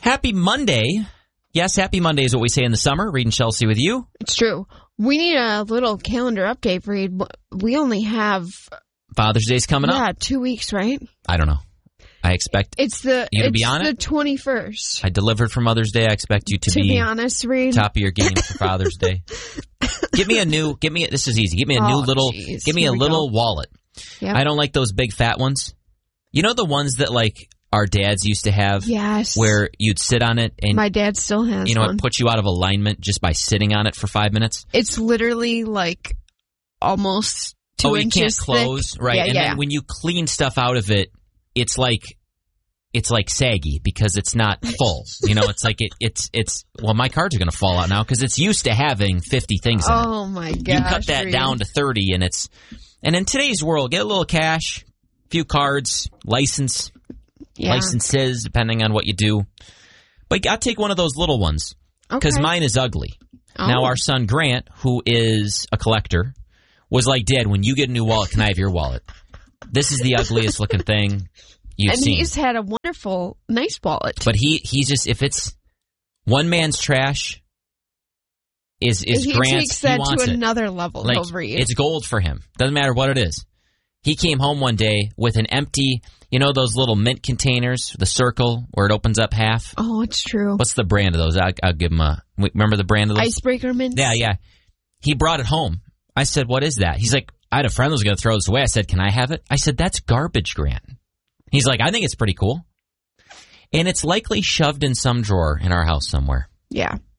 Happy Monday. Yes, happy Monday is what we say in the summer. Reed and Chelsea with you. It's true. We need a little calendar update, Reed. We only have... Father's Day's coming up. Yeah, 2 weeks, right? I don't know. I expect you to be on it. The 21st. I delivered for Mother's Day. I expect you to be honest, Reed. Top of your game for Father's Day. This is easy. Give me a little wallet. Yep. I don't like those big fat ones. You know the ones that like our dads used to have? Yes. Where you'd sit on it and my dad still has one. It puts you out of alignment just by sitting on it for 5 minutes. It's literally like almost 2 inches you can't close, thick. right? Yeah, and then when you clean stuff out of it, it's like saggy because it's not full. It's like well, my cards are going to fall out now because it's used to having 50 things in it. Oh my gosh. You cut that down to 30 and in today's world, get a little cash, a few cards, licenses, depending on what you do. But I'll take one of those little ones because mine is ugly. Oh. Now, our son Grant, who is a collector, was like, Dad, when you get a new wallet, can I have your wallet? This is the ugliest looking thing you've seen. And he's had a wonderful, nice wallet. But he's just, if it's one man's trash, is Grant's. He takes that to another it. level. Like, over you. It's gold for him. Doesn't matter what it is. He came home one day with an empty, those little mint containers, the circle where it opens up half? Oh, it's true. What's the brand of those? I'll give him remember the brand of those? Icebreaker mints? Yeah. He brought it home. I said, what is that? He's like, I had a friend who was going to throw this away. I said, can I have it? I said, that's garbage, Grant. He's like, I think it's pretty cool. And it's likely shoved in some drawer in our house somewhere. Yeah.